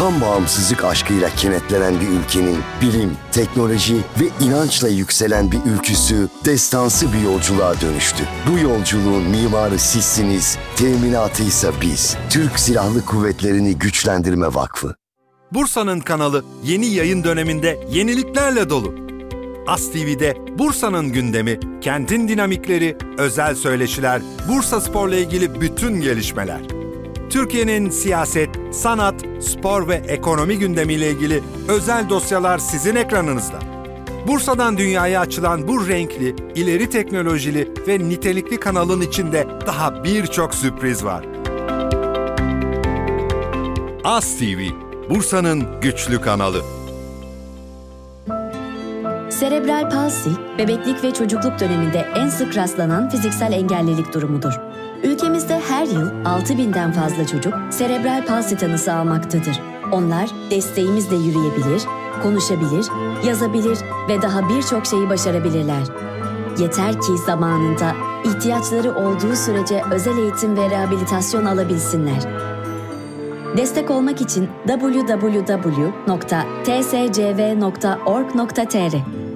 tam bağımsızlık aşkıyla kenetlenen bir ülkenin bilim, teknoloji ve inançla yükselen bir ülküsü destansı bir yolculuğa dönüştü. Bu yolculuğun mimarı sizsiniz, teminatıysa biz. Türk Silahlı Kuvvetleri'ni Güçlendirme Vakfı. Bursa'nın kanalı yeni yayın döneminde yeniliklerle dolu. AS TV'de Bursa'nın gündemi, kentin dinamikleri, özel söyleşiler, Bursa Spor'la ilgili bütün gelişmeler. Türkiye'nin siyaset, sanat, spor ve ekonomi gündemiyle ilgili özel dosyalar sizin ekranınızda. Bursa'dan dünyaya açılan bu renkli, ileri teknolojili ve nitelikli kanalın içinde daha birçok sürpriz var. AS TV, Bursa'nın güçlü kanalı. Serebral palsi, bebeklik ve çocukluk döneminde en sık rastlanan fiziksel engellilik durumudur. Ülkemizde her yıl 6.000'den fazla çocuk serebral palsi tanısı almaktadır. Onlar desteğimizle yürüyebilir, konuşabilir, yazabilir ve daha birçok şeyi başarabilirler. Yeter ki zamanında ihtiyaçları olduğu sürece özel eğitim ve rehabilitasyon alabilsinler. Destek olmak için www.tscv.org.tr